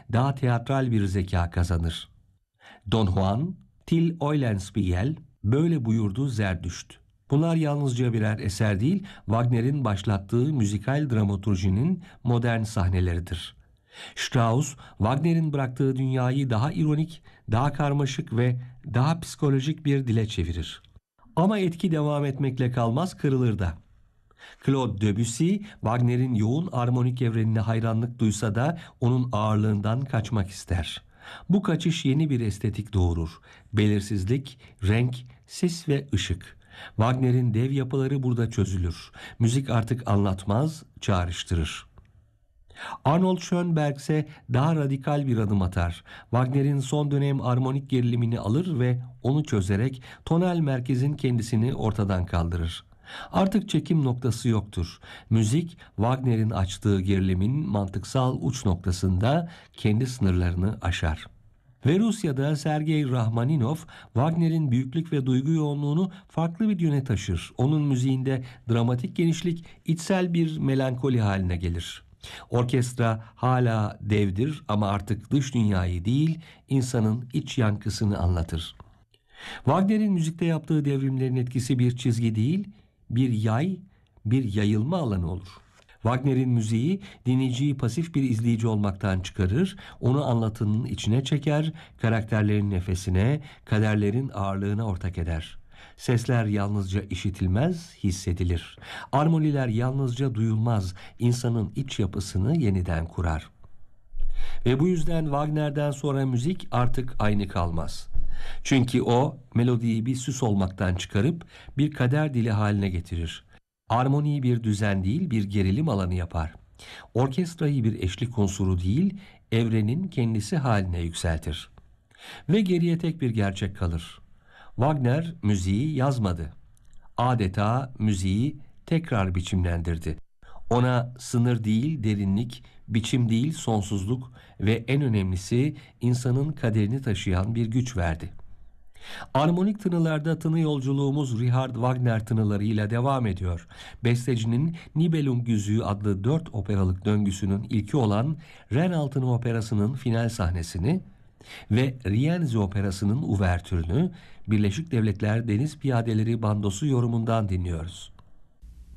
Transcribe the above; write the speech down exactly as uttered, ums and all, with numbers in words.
daha teatral bir zeka kazanır. Don Juan, Till Eulenspiegel böyle buyurdu Zerdüşt. Bunlar yalnızca birer eser değil, Wagner'in başlattığı müzikal dramaturjinin modern sahneleridir. Strauss, Wagner'in bıraktığı dünyayı daha ironik, daha karmaşık ve daha psikolojik bir dile çevirir. Ama etki devam etmekle kalmaz, kırılır da. Claude Debussy, Wagner'in yoğun armonik evrenine hayranlık duysa da onun ağırlığından kaçmak ister. Bu kaçış yeni bir estetik doğurur. Belirsizlik, renk, ses ve ışık. Wagner'in dev yapıları burada çözülür. Müzik artık anlatmaz, çağrıştırır. Arnold Schönberg ise daha radikal bir adım atar. Wagner'in son dönem armonik gerilimini alır ve onu çözerek tonal merkezin kendisini ortadan kaldırır. Artık çekim noktası yoktur. Müzik, Wagner'in açtığı gerilimin mantıksal uç noktasında kendi sınırlarını aşar. Ve Rusya'da Sergei Rachmaninov, Wagner'in büyüklük ve duygu yoğunluğunu farklı bir yöne taşır. Onun müziğinde dramatik genişlik içsel bir melankoli haline gelir. Orkestra hala devdir ama artık dış dünyayı değil, insanın iç yankısını anlatır. Wagner'in müzikte yaptığı devrimlerin etkisi bir çizgi değil, bir yay, bir yayılma alanı olur. Wagner'in müziği dinleyiciyi pasif bir izleyici olmaktan çıkarır, onu anlatının içine çeker, karakterlerin nefesine, kaderlerin ağırlığına ortak eder. Sesler yalnızca işitilmez, hissedilir. Armoniler yalnızca duyulmaz, insanın iç yapısını yeniden kurar. Ve bu yüzden Wagner'den sonra müzik artık aynı kalmaz. Çünkü o melodiyi bir süs olmaktan çıkarıp bir kader dili haline getirir. Armoniyi bir düzen değil, bir gerilim alanı yapar. Orkestrayı bir eşlik unsuru değil, evrenin kendisi haline yükseltir. Ve geriye tek bir gerçek kalır. Wagner müziği yazmadı. Adeta müziği tekrar biçimlendirdi. Ona sınır değil derinlik, biçim değil sonsuzluk ve en önemlisi insanın kaderini taşıyan bir güç verdi. Armonik tınılarda tını yolculuğumuz Richard Wagner tınılarıyla devam ediyor. Bestecinin Nibelung Yüzüğü adlı dört operalık döngüsünün ilki olan Ren Altını Operası'nın final sahnesini ve Rienzi Operası'nın uvertürünü Birleşik Devletler Deniz Piyadeleri Bandosu yorumundan dinliyoruz.